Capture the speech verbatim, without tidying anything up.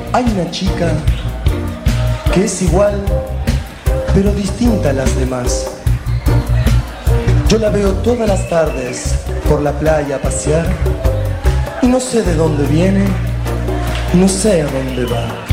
hay una chica que es igual, pero distinta a las demás. Yo la veo todas las tardes por la playa a pasear y no sé de dónde viene, no sé a dónde va.